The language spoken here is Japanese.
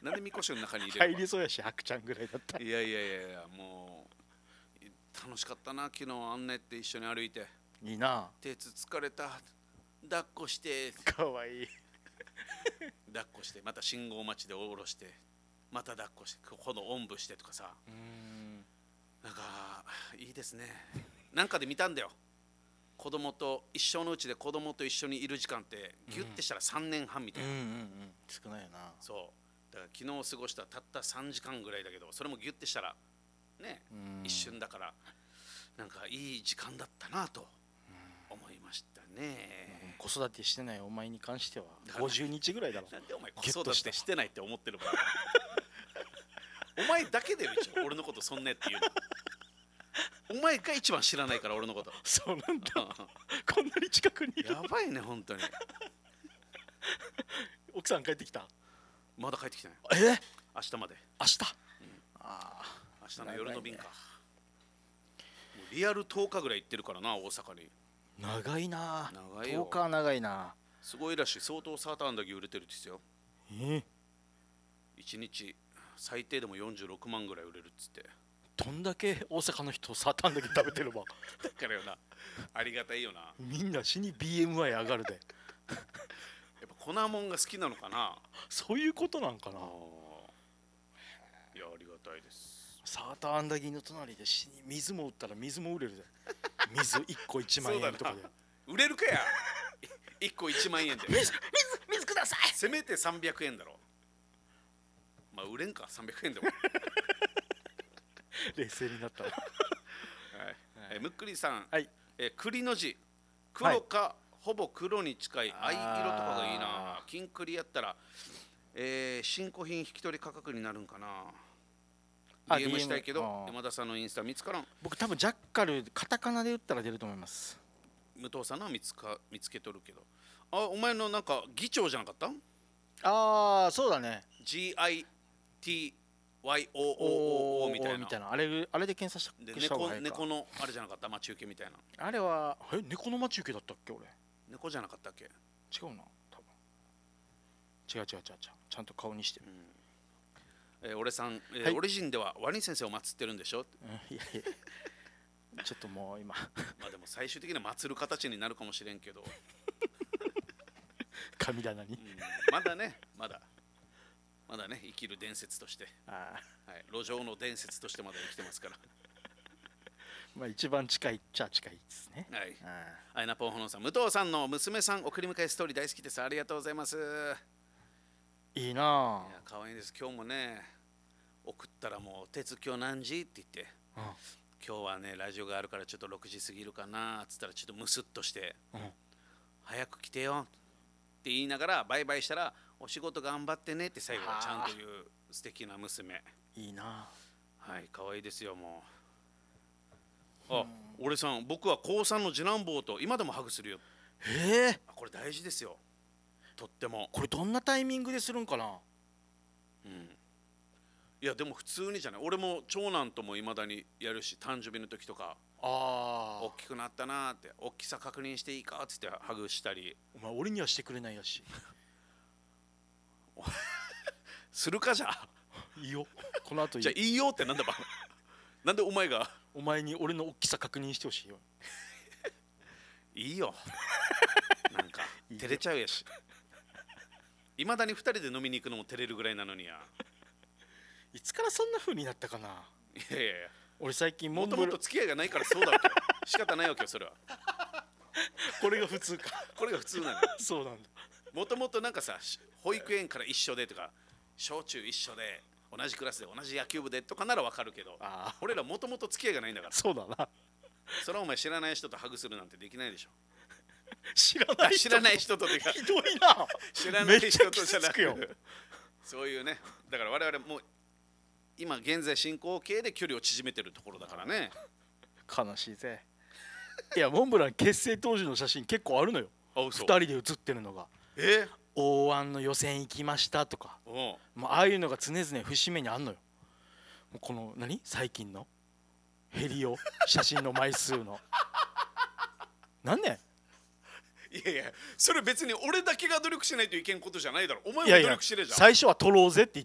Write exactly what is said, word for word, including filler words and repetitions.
なんでみこしの中に入れる入りそうやし、白ちゃんぐらいだったら。 いやいやいやいや、もう楽しかったな。昨日あんねって一緒に歩いて、 いいな。 手つ疲れた、抱っこして、 かわいい。 抱っこして、また信号待ちで下ろして、また抱っこして、このおんぶしてとかさ、 うーん、 なんかいいですね。なんかで見たんだよ。子供と一生のうちで子供と一緒にいる時間ってギュッてしたらさんねんはんみたいな、 うんうんうん、少ないよな。 そうだから昨日過ごしたたったさんじかんぐらいだけど、それもギュッてしたらね、 うん、 一瞬だから、なんかいい時間だったなと思いましたね。 子育てしてないお前に関してはごじゅうにちぐらいだろ。 なんでお前子育てしてないって思ってるからお前だけだよ一応俺のことそんなって言うのお前が一番知らないから俺のことそうなんだこんなに近くにいる。 やばいね本当に。 奥さん帰ってきた？ まだ帰ってきてない。 え、 明日まで。 明日、うん、ああ明日の夜の便か、ね、もうリアルとおかぐらい行ってるからな大阪に。 長いな。 長いよ。 とおかは長いな。 すごいらしい。相当サーターアンダギー売れてるんですよ。 えいちにち最低でもよんじゅうろくまんぐらい売れるっつって。 どんだけ大阪の人サーターアンダギー食べてればだからよな、ありがたいよな。 みんな死に ビーエムアイ 上がるで。 やっぱ粉もんが好きなのかな。 そういうことなんかな。 いやありがたいです。 サーターアンダギーの隣で死に水も売ったら水も売れるで。水いっこいちまんえんとかで売れるかやいっこいちまんえんで水水水ください。 せめてさんびゃくえんだろ。まあ売れんかさんびゃくえんでも冷静になったらはい、えむっくりさん、 はい、 え栗の字黒か、はい、ほぼ黒に近い藍色とかがいいな。金栗やったら、えー、新古品引き取り価格になるんかな。 ディーエム したいけど山田さんのインスタ見つからん。 僕多分ジャッカルカタカナで打ったら出ると思います。 武藤さんのは見つか見つけとるけど、あお前のなんか議長じゃなかった？ ああそうだね。 ジーアイティーワイオーオーオーオー みたいな、 みたいなあれあれで検査したで猫猫のあれじゃなかった？待ち受けみたいな。 あれはえ猫の待ち受けだったっけ？俺猫じゃなかったっけ？ 違うな多分。違う違う違う違うちゃんと顔にしてる。 うん、えー、俺さん、えーはい、 オリジンではワニ先生を祀ってるんでしょ？ うん、いやいやちょっともう今まあでも最終的には祀る形になるかもしれんけど神棚に、 うん、まだねまだまだね生きる伝説として、 あ、 はい、路上の伝説としてまだ生きてますからまあ一番近いっちゃ近いですね。 はい。アイナポンホノンさん、武藤さんの娘さん送り迎えストーリー大好きです。ありがとうございます。 いいなあ。 いや可愛いです。今日もね送ったらもう鉄今日何時って言って、 うん、 今日はねラジオがあるからちょっとろくじ過ぎるかなっつったらちょっとムスッとして、 うん、 早く来てよって言いながらバイバイしたらお仕事頑張ってねって最後はちゃんと言う素敵な娘。 いいな。 はい可愛いですよもう。あ、うん、俺さん僕は高さんの次男坊と今でもハグするよ。 へえ。 これ大事ですよとっても。 これどんなタイミングでするんかな。 うんいやでも普通にじゃない。俺も長男ともいまだにやるし誕生日の時とかあ大きくなったなーって大きさ確認していいかっつってハグしたり。 お前俺にはしてくれないやしするかじゃあいいよこの後いいじゃあいいよってなんだばなんでお前がお前に俺の大きさ確認してほしいよいいよなんか照れちゃうやしいまだにふたりで飲みに行くのも照れるぐらいなのにや。 いつからそんな風になったかな。 いやいやいや俺最近もともと付き合いがないからそうだわけ仕方ないわけよそれはこれが普通かこれが普通なのそうなんだ。 もともとなんかさ保育園から一緒でとか小中一緒で同じクラスで同じ野球部でとかならわかるけど、俺らもともと付き合いがないんだから。 そうだな。 それはお前知らない人とハグするなんてできないでしょ。 知らない人知らない人とでかひどいな。 知らない人とじゃなくよくそういうね。だから我々もう今現在進行形で距離を縮めてるところだからね。 悲しいぜ。いやモンブラン結成当時の写真結構あるのよ。ふたりで写ってるのが。 えオーワンの予選行きましたとか、もうああいうのが常々節目にあんのよ。もうこの何最近のヘリオ写真の枚数のなんねいやいやそれ別に俺だけが努力しないといけんことじゃないだろ。お前もいやいや努力してるじゃん。 最初は撮ろうぜって言